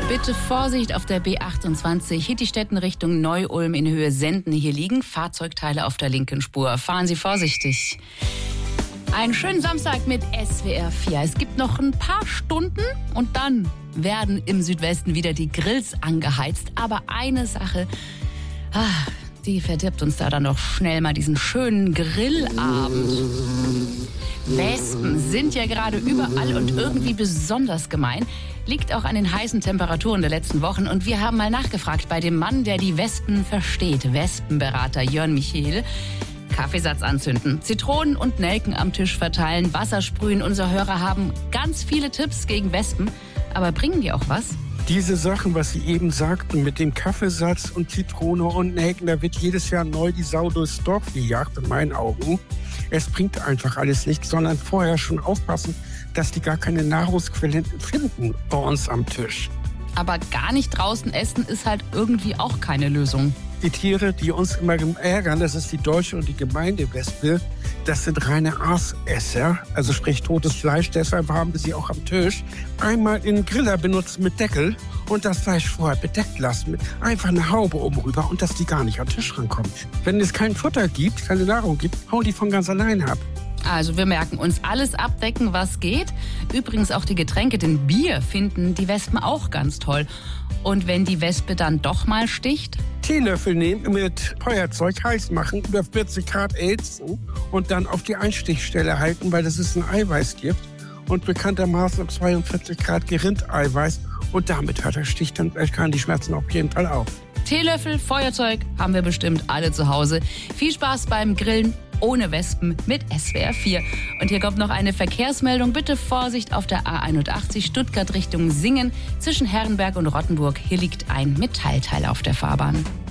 Bitte Vorsicht auf der B28, Hittistetten Richtung Neu-Ulm in Höhe Senden. Hier liegen Fahrzeugteile auf der linken Spur. Fahren Sie vorsichtig. Einen schönen Samstag mit SWR 4. Es gibt noch ein paar Stunden und dann werden im Südwesten wieder die Grills angeheizt. Aber eine Sache, die verdirbt uns da dann doch schnell mal diesen schönen Grillabend. Wespen sind ja gerade überall und irgendwie besonders gemein. Liegt auch an den heißen Temperaturen der letzten Wochen. Und wir haben mal nachgefragt bei dem Mann, der die Wespen versteht, Wespenberater Jörn Michel. Kaffeesatz anzünden, Zitronen und Nelken am Tisch verteilen, Wasser sprühen. Unsere Hörer haben ganz viele Tipps gegen Wespen. Aber bringen die auch was? Diese Sachen, was Sie eben sagten, mit dem Kaffeesatz und Zitrone und Nelken, da wird jedes Jahr neu die Sau durchs Dorf gejagt, in meinen Augen. Es bringt einfach alles nichts, sondern vorher schon aufpassen, dass die gar keine Nahrungsquellen finden bei uns am Tisch. Aber gar nicht draußen essen ist halt irgendwie auch keine Lösung. Die Tiere, die uns immer ärgern, das ist die deutsche und die Gemeindewespe, das sind reine Aasesser, also sprich totes Fleisch. Deshalb haben wir sie auch am Tisch. Einmal in den Griller benutzen mit Deckel und das Fleisch vorher bedeckt lassen mit einfach eine Haube oben rüber und dass die gar nicht an den Tisch rankommen. Wenn es kein Futter gibt, keine Nahrung gibt, hauen die von ganz allein ab. Also wir merken uns, alles abdecken, was geht. Übrigens auch die Getränke, denn Bier finden die Wespen auch ganz toll. Und wenn die Wespe dann doch mal sticht? Teelöffel nehmen, mit Feuerzeug heiß machen, über 40 Grad erhitzen und dann auf die Einstichstelle halten, weil das ist ein Eiweißgift und bekanntermaßen ab 42 Grad Rindeiweiß. Und damit hört der Stich, dann hören die Schmerzen auf jeden Fall auf. Teelöffel, Feuerzeug haben wir bestimmt alle zu Hause. Viel Spaß beim Grillen ohne Wespen mit SWR 4. Und hier kommt noch eine Verkehrsmeldung. Bitte Vorsicht auf der A81 Stuttgart Richtung Singen zwischen Herrenberg und Rottenburg. Hier liegt ein Metallteil auf der Fahrbahn.